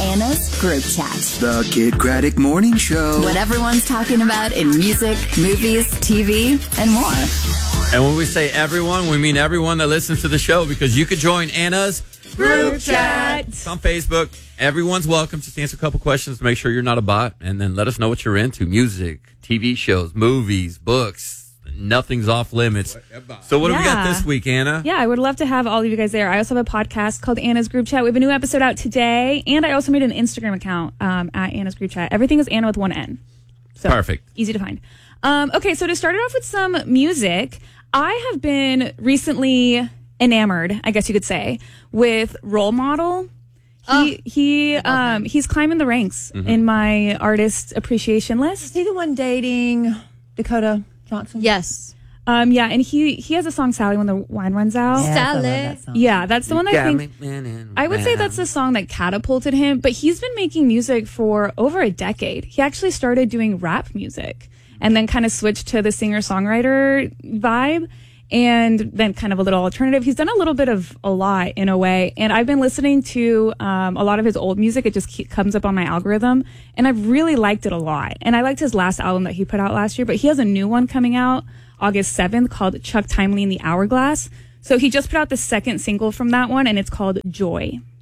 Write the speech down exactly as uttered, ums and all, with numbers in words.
Anna's Group Chat. The Kid Craddock Morning Show. What everyone's talking about in music, movies, T V, and more. And when we say everyone, we mean everyone that listens to the show, because you could join Anna's Group Chat. It's on Facebook. Everyone's welcome. Just answer a couple questions to make sure you're not a bot, and then let us know what you're into. Music, T V shows, movies, books. Nothing's off limits. So what do we got Yeah. this week, Anna? Yeah, I would love to have all of you guys there. I also have a podcast called Anna's Group Chat. We have a new episode out today, and I also made an Instagram account um, at Anna's Group Chat. Everything is Anna with one N. So Perfect. Easy to find. Um, okay, so to start it off with some music, I have been recently enamored, I guess you could say, with Role Model. He Oh, he um, he's climbing the ranks Mm-hmm. in my artist appreciation list. Is he the one dating Dakota Johnson? Yes. Um, yeah, and he he has a song Sally when the wine runs out. Yes, I love Sally. that song. Yeah, that's the one that I Got think. me winning I would say round. that's the song that catapulted him, but he's been making music for over a decade. He actually started doing rap music and then kind of switched to the singer-songwriter vibe and then kind of a little alternative. He's done a little bit of a lot in a way, and I've been listening to um, a lot of his old music. It just keep, comes up on my algorithm, and I've really liked it a lot. And I liked his last album that he put out last year, but he has a new one coming out August seventh called Chuck Timely and the Hourglass. So he just put out the second single from that one, and it's called Joy.